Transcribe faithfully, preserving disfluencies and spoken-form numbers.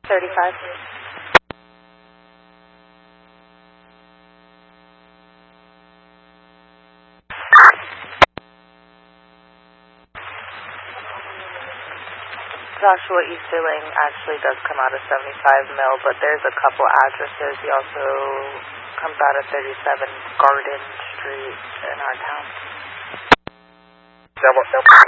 thirty-five. Joshua Easterling actually does come out of seventy-five mil, but there's a couple addresses. He also comes out of thirty-seven Garden Street in our town. Double, double.